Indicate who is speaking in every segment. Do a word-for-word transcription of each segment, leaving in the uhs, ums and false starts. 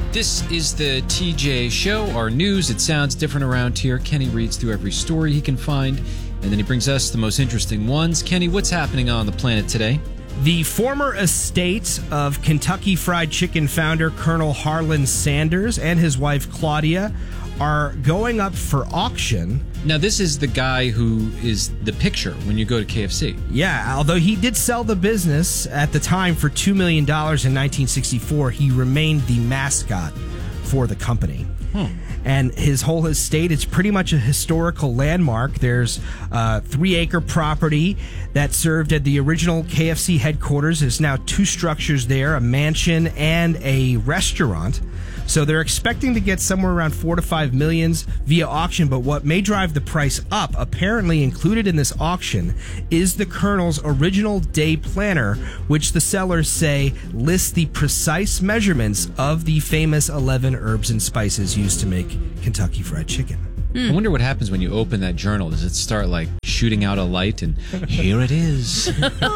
Speaker 1: This is the T J Show, our news. It sounds different around here. Kenny reads through every story he can find, and then he brings us the most interesting ones. Kenny, what's happening on the planet today?
Speaker 2: The former estate of Kentucky Fried Chicken founder Colonel Harlan Sanders and his wife Claudia are going up for auction.
Speaker 1: Now, this is the guy who is the picture when you go to K F C.
Speaker 2: Yeah, although he did sell the business at the time for two million dollars in nineteen sixty-four, he remained the mascot for the company. Hmm. And his whole estate, it's pretty much a historical landmark. There's a three-acre property that served at the original K F C headquarters. There's now two structures there, a mansion and a restaurant. So they're expecting to get somewhere around four to five millions via auction. But what may drive the price up, apparently included in this auction, is the Colonel's original day planner, which the sellers say lists the precise measurements of the famous eleven herbs and spices used to make Kentucky Fried Chicken.
Speaker 1: Mm. I wonder what happens when you open that journal. Does it start like shooting out a light and here it is?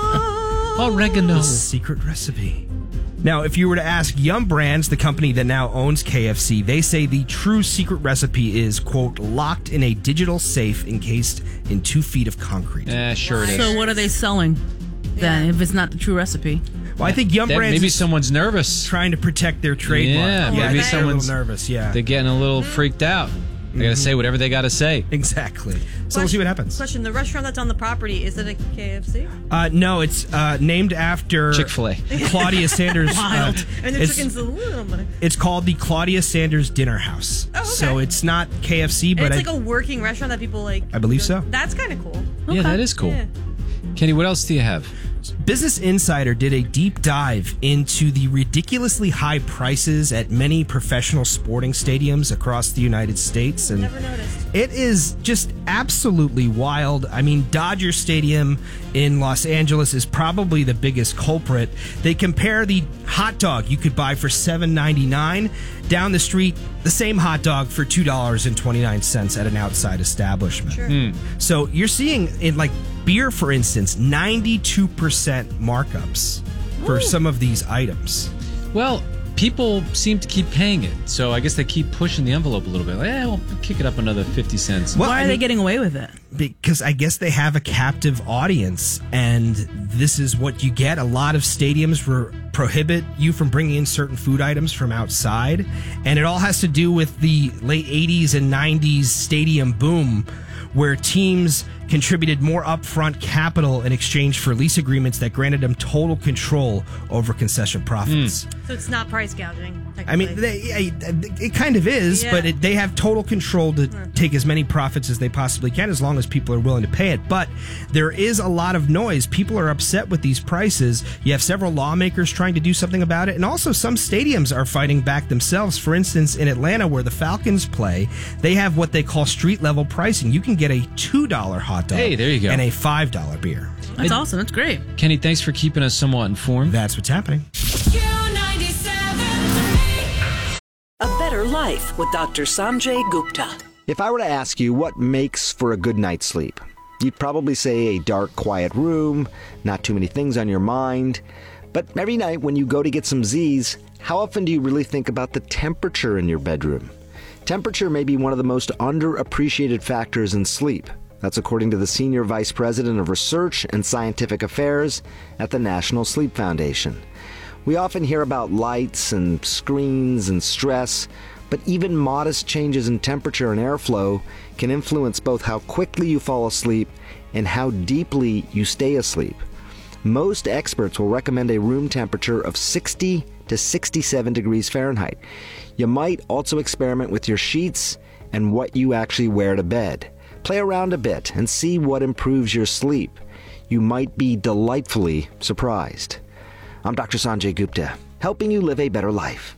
Speaker 1: Oregano.
Speaker 2: The secret recipe. Now, if you were to ask Yum Brands, the company that now owns K F C, they say the true secret recipe is, quote, locked in a digital safe encased in two feet of concrete.
Speaker 1: Eh, sure it is.
Speaker 3: So what are they selling then, if it's not the true recipe?
Speaker 2: Well, I think Yum
Speaker 1: that,
Speaker 2: Brands
Speaker 1: maybe
Speaker 2: is
Speaker 1: someone's nervous,
Speaker 2: trying to protect their trademark.
Speaker 1: Yeah,
Speaker 2: yeah
Speaker 1: maybe
Speaker 2: they're
Speaker 1: someone's
Speaker 2: a little nervous. Yeah,
Speaker 1: they're getting a little freaked out. They got to say whatever they got to say.
Speaker 2: Exactly. So
Speaker 4: question,
Speaker 2: we'll see what happens.
Speaker 4: Question: the restaurant that's on the property, is it a K F C?
Speaker 2: Uh, no, it's uh, named after
Speaker 1: Chick-fil-A.
Speaker 2: Claudia Sanders.
Speaker 4: Wild.
Speaker 2: Uh,
Speaker 4: and the
Speaker 2: it's,
Speaker 4: chicken's a little bit.
Speaker 2: It's called the Claudia Sanders Dinner House.
Speaker 4: Oh, okay.
Speaker 2: So it's not K F C, but
Speaker 4: and it's
Speaker 2: I,
Speaker 4: like a working restaurant that people like.
Speaker 2: I believe so.
Speaker 4: That's kind of cool.
Speaker 1: Yeah, that is cool.
Speaker 4: Yeah.
Speaker 1: Kenny, what else do you have?
Speaker 2: Business Insider did a deep dive into the ridiculously high prices at many professional sporting stadiums across the United States, and
Speaker 4: Never noticed.
Speaker 2: it is just absolutely wild. I mean, Dodger Stadium in Los Angeles is probably the biggest culprit. They compare the hot dog you could buy for seven ninety-nine down the street, the same hot dog for two dollars and twenty-nine cents at an outside establishment.
Speaker 4: Sure.
Speaker 1: Mm.
Speaker 2: So you're seeing in like beer, for instance, ninety-two percent markups for
Speaker 4: Ooh.
Speaker 2: some of these items.
Speaker 1: Well, people seem to keep paying it, so I guess they keep pushing the envelope a little bit. Like, eh, we'll kick it up another fifty cents.
Speaker 2: Well,
Speaker 3: Why
Speaker 2: I
Speaker 3: are
Speaker 2: mean,
Speaker 3: they getting away with it?
Speaker 2: Because I guess they have a captive audience, and this is what you get. A lot of stadiums re- prohibit you from bringing in certain food items from outside, and it all has to do with the late eighties and nineties stadium boom, where teams contributed more upfront capital in exchange for lease agreements that granted them total control over concession profits.
Speaker 1: Mm.
Speaker 4: So it's not price gouging.
Speaker 2: I mean, they, it kind of is,
Speaker 4: Yeah.
Speaker 2: but it, they have total control to
Speaker 4: Hmm.
Speaker 2: take as many profits as they possibly can as long as people are willing to pay it. But there is a lot of noise. People are upset with these prices. You have several lawmakers trying to do something about it, and also some stadiums are fighting back themselves. For instance, in Atlanta, where the Falcons play, they have what they call street-level pricing. You can get a two dollar hot dog
Speaker 1: Hey, there you go.
Speaker 2: and a five dollar beer.
Speaker 3: That's awesome. That's great.
Speaker 1: Kenny, thanks for keeping us somewhat informed.
Speaker 2: That's what's happening.
Speaker 5: A Better Life with Doctor Sanjay Gupta.
Speaker 6: If I were to ask you what makes for a good night's sleep, you'd probably say a dark, quiet room, not too many things on your mind. But every night when you go to get some Z's, how often do you really think about the temperature in your bedroom? Temperature may be one of the most underappreciated factors in sleep. That's according to the Senior Vice President of Research and Scientific Affairs at the National Sleep Foundation. We often hear about lights and screens and stress, but even modest changes in temperature and airflow can influence both how quickly you fall asleep and how deeply you stay asleep. Most experts will recommend a room temperature of sixty to sixty-seven degrees Fahrenheit. You might also experiment with your sheets and what you actually wear to bed. Play around a bit and see what improves your sleep. You might be delightfully surprised. I'm Doctor Sanjay Gupta, helping you live a better life.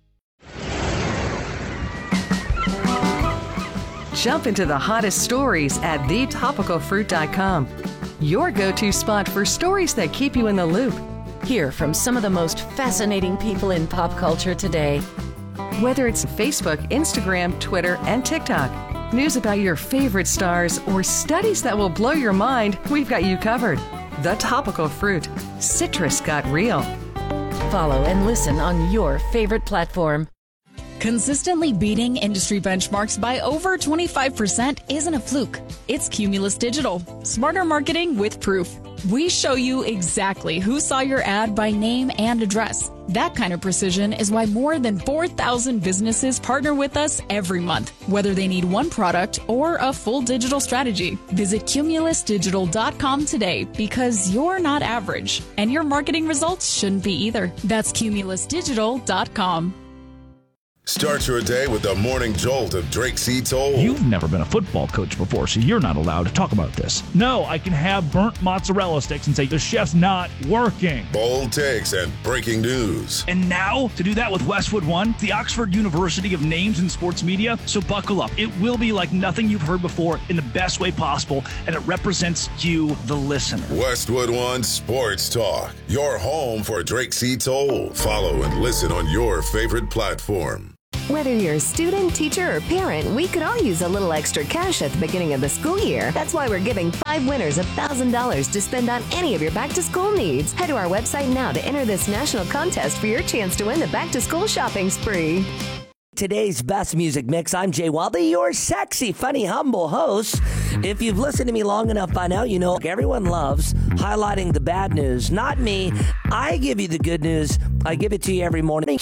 Speaker 7: Jump into the hottest stories at the topical fruit dot com. Your go-to spot for stories that keep you in the loop.
Speaker 8: Hear from some of the most fascinating people in pop culture today.
Speaker 7: Whether it's Facebook, Instagram, Twitter, and TikTok, news about your favorite stars, or studies that will blow your mind, we've got you covered. The Topical Fruit. Citrus got real.
Speaker 8: Follow and listen on your favorite platform.
Speaker 9: Consistently beating industry benchmarks by over twenty-five percent isn't a fluke. It's Cumulus Digital. Smarter marketing with proof. We show you exactly who saw your ad by name and address. That kind of precision is why more than four thousand businesses partner with us every month, whether they need one product or a full digital strategy. Visit cumulus digital dot com today because you're not average, and your marketing results shouldn't be either. That's cumulus digital dot com.
Speaker 10: Start your day with the morning jolt of Drake C. Toll.
Speaker 11: You've never been a football coach before, so you're not allowed to talk about this. No, I can have burnt mozzarella sticks and say the chef's not working.
Speaker 10: Bold takes and breaking news.
Speaker 11: And now, to do that with Westwood One, the Oxford University of Names in Sports Media. So buckle up. It will be like nothing you've heard before in the best way possible, and it represents you, the listener.
Speaker 10: Westwood One Sports Talk, your home for Drake C. Toll. Follow and listen on your favorite platform.
Speaker 12: Whether you're a student, teacher, or parent, we could all use a little extra cash at the beginning of the school year. That's why we're giving five winners one thousand dollars to spend on any of your back-to-school needs. Head to our website now to enter this national contest for your chance to win the back-to-school shopping spree.
Speaker 13: Today's best music mix. I'm Jay Wilder, your sexy, funny, humble host. If you've listened to me long enough by now, you know everyone loves highlighting the bad news. Not me. I give you the good news. I give it to you every morning.